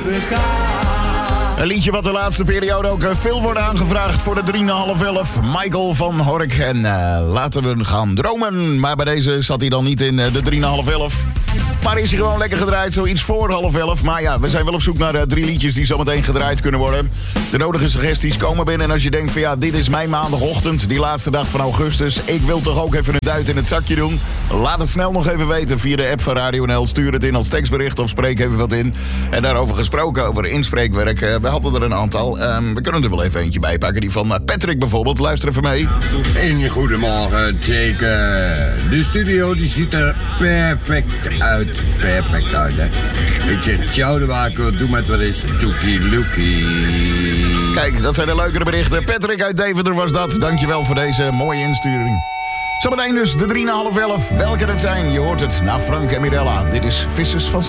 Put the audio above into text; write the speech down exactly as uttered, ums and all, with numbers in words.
Een liedje wat de laatste periode ook veel wordt aangevraagd voor de drie en een half elf. Michael van Hork en uh, laten we gaan dromen. Maar bij deze zat hij dan niet in uh, de drie en een half elf. Maar is hij gewoon lekker gedraaid, zoiets voor half elf. Maar ja, we zijn wel op zoek naar uh, drie liedjes die zometeen gedraaid kunnen worden. De nodige suggesties komen binnen. En als je denkt van ja, dit is mijn maandagochtend, die laatste dag van augustus. Ik wil toch ook even een duit in het zakje doen. Laat het snel nog even weten via de app van Radio N L. Stuur het in als tekstbericht of spreek even wat in. En daarover gesproken, over inspreekwerk. Uh, we hadden er een aantal. Um, we kunnen er wel even eentje bij pakken. Die van uh, Patrick bijvoorbeeld. Luister even mee. Een goedemorgen, Jake. De studio die ziet er perfect uit. Perfect uit, hè. Ik zeg, ciao de waker, doe met wat is Toekie Lookie. Kijk, dat zijn de leukere berichten. Patrick uit Deventer was dat. Dankjewel voor deze mooie insturing. Zometeen dus de drie en een half elf. Welke het zijn, je hoort het na Frank en Mirella. Dit is Vissers van